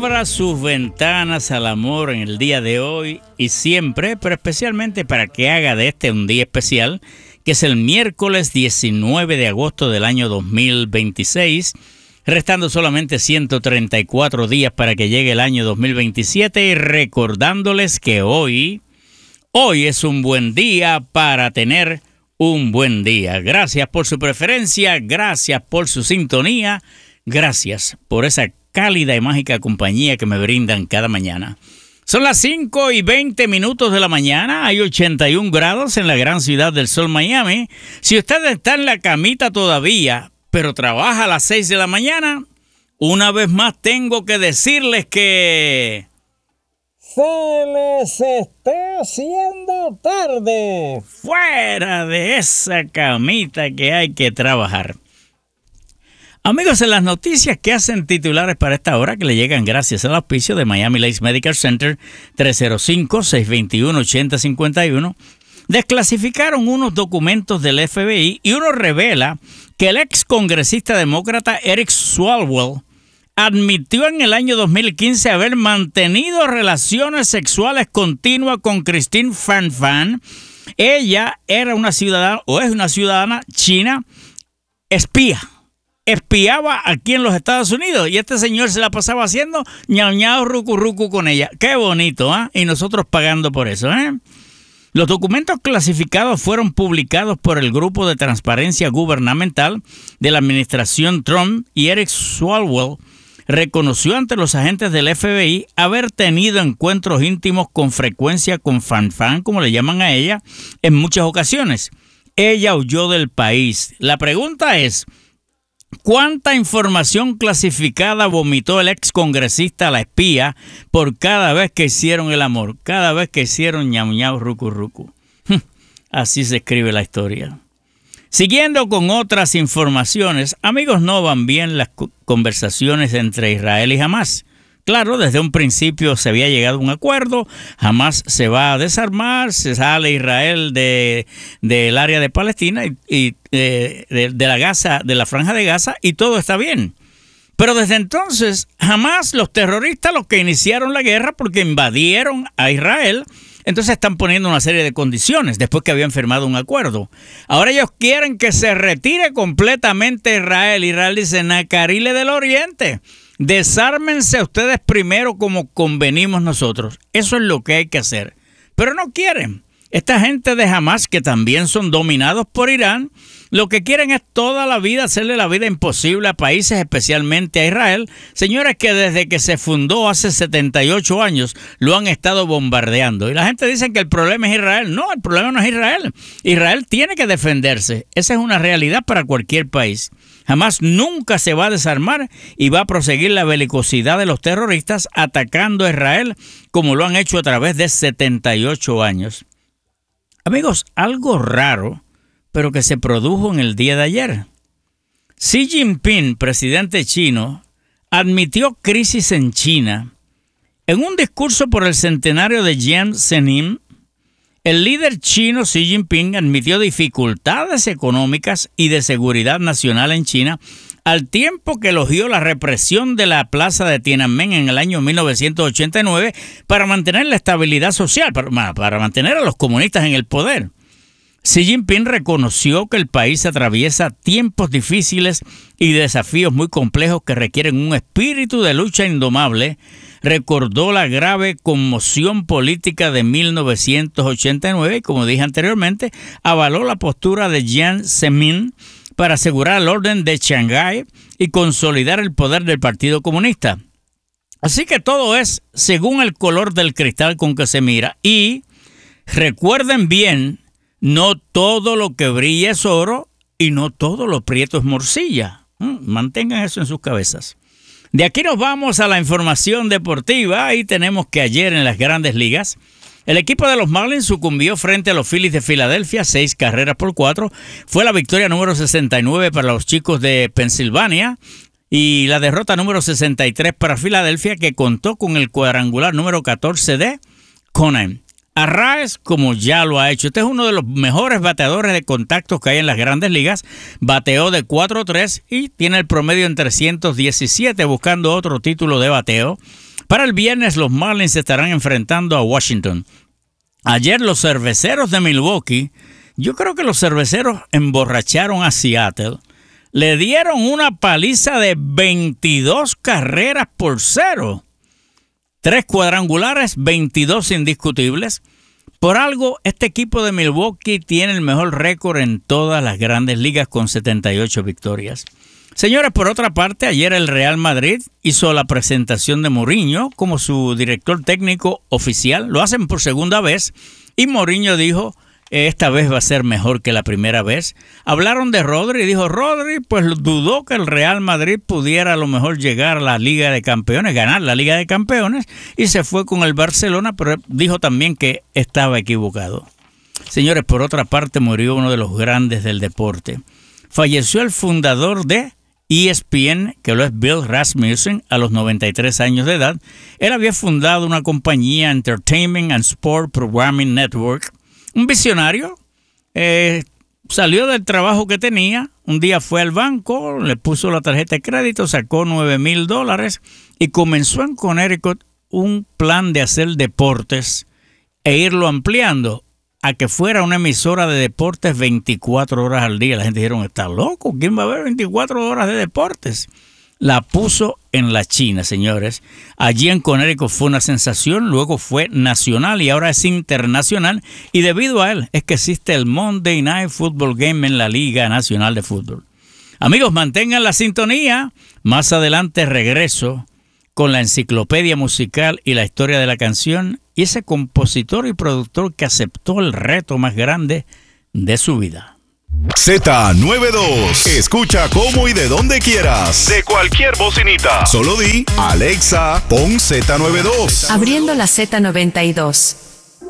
abra sus ventanas al amor en el día de hoy y siempre, pero especialmente para que haga de este un día especial, que es el miércoles 19 de agosto del año 2026, restando solamente 134 días para que llegue el año 2027 y recordándoles que hoy es un buen día para tener un buen día. Gracias por su preferencia, gracias por su sintonía, gracias por esa cálida y mágica compañía que me brindan cada mañana. Son las 5:20 de la mañana, hay 81 grados en la gran ciudad del sol, Miami. Si usted está en la camita todavía, pero trabaja a las 6 de la mañana, una vez más tengo que decirles que se les está haciendo tarde. Fuera de esa camita que hay que trabajar. Amigos, en las noticias que hacen titulares para esta hora, que le llegan gracias al auspicio de Miami Lakes Medical Center, 305-621-8051, desclasificaron unos documentos del FBI y uno revela que el ex congresista demócrata Eric Swalwell admitió en el año 2015 haber mantenido relaciones sexuales continuas con Christine Fan. Ella era una ciudadana, o es una ciudadana china, espiaba aquí en los Estados Unidos y este señor se la pasaba haciendo ñau ñau rucu rucu con ella. Qué bonito, ¿eh? Y nosotros pagando por eso, ¿eh? Los documentos clasificados fueron publicados por el Grupo de Transparencia Gubernamental de la administración Trump y Eric Swalwell reconoció ante los agentes del FBI haber tenido encuentros íntimos con frecuencia con Fan, como le llaman a ella, en muchas ocasiones. Ella huyó del país. La pregunta es, ¿cuánta información clasificada vomitó el ex congresista a la espía por cada vez que hicieron el amor? Cada vez que hicieron ñau ñau rucu rucu. Así se escribe la historia. Siguiendo con otras informaciones, amigos, no van bien las conversaciones entre Israel y Hamás. Claro, desde un principio se había llegado a un acuerdo, Hamás se va a desarmar, se sale Israel del área de Palestina y de la Franja de Gaza y todo está bien. Pero desde entonces, Hamás, los terroristas, los que iniciaron la guerra porque invadieron a Israel, entonces están poniendo una serie de condiciones después que habían firmado un acuerdo. Ahora ellos quieren que se retire completamente Israel. Israel dice, Nacarile del Oriente, desármense ustedes primero como convenimos nosotros. Eso es lo que hay que hacer. Pero no quieren. Esta gente de Hamás, que también son dominados por Irán, lo que quieren es toda la vida hacerle la vida imposible a países, especialmente a Israel. Señores, que desde que se fundó hace 78 años lo han estado bombardeando. Y la gente dice que el problema es Israel. No, el problema no es Israel. Israel tiene que defenderse. Esa es una realidad para cualquier país. Hamás nunca se va a desarmar y va a proseguir la belicosidad de los terroristas atacando a Israel como lo han hecho a través de 78 años. Amigos, algo raro, pero que se produjo en el día de ayer. Xi Jinping, presidente chino, admitió crisis en China. En un discurso por el centenario de Jiang Zemin, el líder chino Xi Jinping admitió dificultades económicas y de seguridad nacional en China, al tiempo que elogió la represión de la plaza de Tiananmen en el año 1989 para mantener la estabilidad social, para mantener a los comunistas en el poder. Xi Jinping reconoció que el país atraviesa tiempos difíciles y desafíos muy complejos que requieren un espíritu de lucha indomable. Recordó la grave conmoción política de 1989 y, como dije anteriormente, avaló la postura de Jiang Zemin para asegurar el orden de Shanghái y consolidar el poder del Partido Comunista. Así que todo es según el color del cristal con que se mira. Y recuerden bien, no todo lo que brilla es oro y no todo lo prieto es morcilla. Mantengan eso en sus cabezas. De aquí nos vamos a la información deportiva. Ahí tenemos que ayer en las Grandes Ligas, el equipo de los Marlins sucumbió frente a los Phillies de Filadelfia, 6-4. Fue la victoria número 69 para los chicos de Pensilvania y la derrota número 63 para Filadelfia, que contó con el cuadrangular número 14 de Conan. Arraez, como ya lo ha hecho. Este es uno de los mejores bateadores de contactos que hay en las Grandes Ligas. Bateó de 4-3 y tiene el promedio en 317, buscando otro título de bateo. Para el viernes, los Marlins se estarán enfrentando a Washington. Ayer los cerveceros de Milwaukee, yo creo que los cerveceros emborracharon a Seattle. Le dieron una paliza de 22 carreras por 0. 3 cuadrangulares, 22 indiscutibles. Por algo, este equipo de Milwaukee tiene el mejor récord en todas las grandes ligas con 78 victorias. Señores, por otra parte, ayer el Real Madrid hizo la presentación de Mourinho como su director técnico oficial. Lo hacen por segunda vez y Mourinho dijo, esta vez va a ser mejor que la primera vez. Hablaron de Rodri y dijo, Rodri pues dudó que el Real Madrid pudiera a lo mejor llegar a la Liga de Campeones, ganar la Liga de Campeones, y se fue con el Barcelona, pero dijo también que estaba equivocado. Señores, por otra parte, murió uno de los grandes del deporte. Falleció el fundador de ESPN, que lo es Bill Rasmussen, a los 93 años de edad. Él había fundado una compañía, Entertainment and Sport Programming Network. Un visionario, salió del trabajo que tenía, un día fue al banco, le puso la tarjeta de crédito, sacó $9,000 y comenzó en Connecticut un plan de hacer deportes e irlo ampliando a que fuera una emisora de deportes 24 horas al día. La gente dijeron, ¿está loco? ¿Quién va a ver 24 horas de deportes? La puso en la China, señores. Allí en Connecticut fue una sensación, luego fue nacional y ahora es internacional. Y debido a él es que existe el Monday Night Football Game en la Liga Nacional de Fútbol. Amigos, mantengan la sintonía. Más adelante regreso con la enciclopedia musical y la historia de la canción y ese compositor y productor que aceptó el reto más grande de su vida. Z92. Escucha cómo y de donde quieras. De cualquier bocinita. Solo di, Alexa, pon Z92. Abriendo la Z92.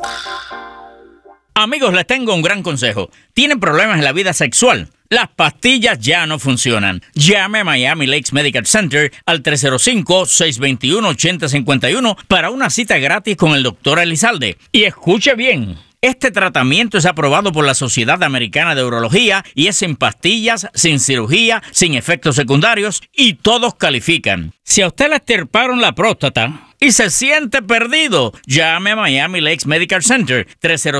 Amigos, les tengo un gran consejo. ¿Tienen problemas en la vida sexual? Las pastillas ya no funcionan. Llame a Miami Lakes Medical Center al 305-621-8051 para una cita gratis con el doctor Elizalde. Y escuche bien. Este tratamiento es aprobado por la Sociedad Americana de Urología y es sin pastillas, sin cirugía, sin efectos secundarios y todos califican. Si a usted le extirparon la próstata y se siente perdido, llame a Miami Lakes Medical Center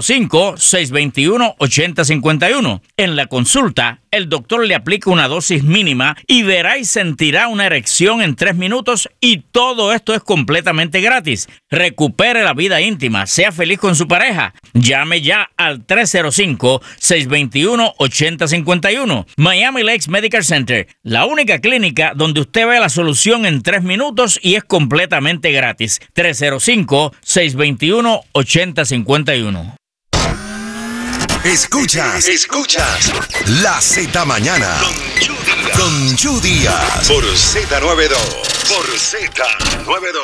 305-621-8051. En la consulta, el doctor le aplica una dosis mínima y verá y sentirá una erección en 3 minutos y todo esto es completamente gratis. Recupere la vida íntima, sea feliz con su pareja. Llame ya al 305-621-8051. Miami Lakes Medical Center, la única clínica donde usted ve la solución en 3 minutos y es completamente gratis. 305-621-8051. Escuchas La Z Mañana con Chu Díaz por Z92. Por Z92.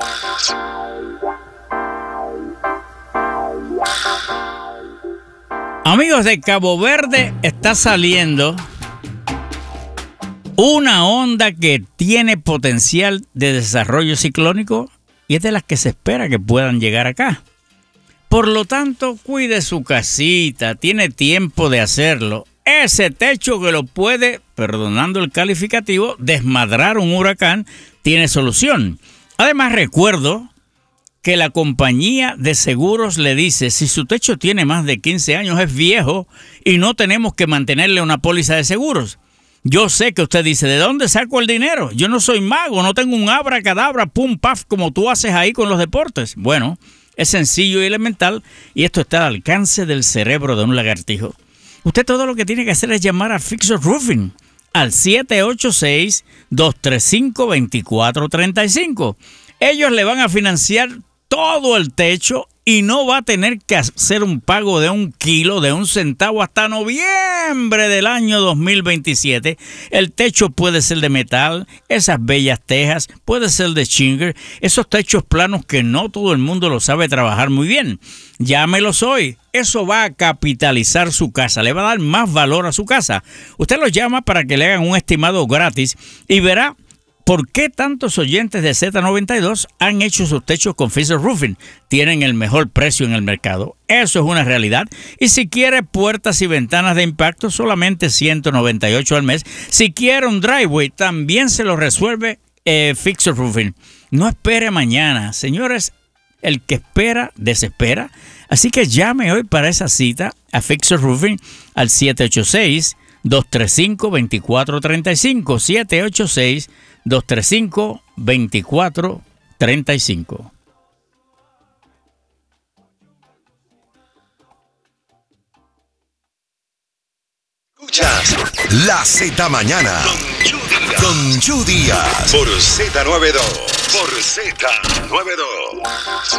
Amigos, de Cabo Verde está saliendo una onda que tiene potencial de desarrollo ciclónico y es de las que se espera que puedan llegar acá. Por lo tanto, cuide su casita, tiene tiempo de hacerlo. Ese techo que lo puede, perdonando el calificativo, desmadrar un huracán, tiene solución. Además, recuerdo que la compañía de seguros le dice, si su techo tiene más de 15 años, es viejo y no tenemos que mantenerle una póliza de seguros. Yo sé que usted dice, ¿de dónde saco el dinero? Yo no soy mago, no tengo un abracadabra, pum, paf, como tú haces ahí con los deportes. Bueno, es sencillo y elemental y esto está al alcance del cerebro de un lagartijo. Usted todo lo que tiene que hacer es llamar a Fixer Roofing al 786-235-2435. Ellos le van a financiar todo el techo y no va a tener que hacer un pago de $1 de 1 centavo hasta noviembre del año 2027. El techo puede ser de metal, esas bellas tejas, puede ser de shingle, esos techos planos que no todo el mundo lo sabe trabajar muy bien. Llámelos hoy. Eso va a capitalizar su casa, le va a dar más valor a su casa. Usted los llama para que le hagan un estimado gratis y verá ¿por qué tantos oyentes de Z92 han hecho sus techos con Fixer Roofing? Tienen el mejor precio en el mercado. Eso es una realidad. Y si quiere puertas y ventanas de impacto, solamente $198 al mes. Si quiere un driveway, también se lo resuelve Fixer Roofing. No espere mañana. Señores, el que espera, desespera. Así que llame hoy para esa cita a Fixer Roofing al 786-235-2435. 786-235-2435. Escuchas La Z Mañana con Yu Díaz por Z92.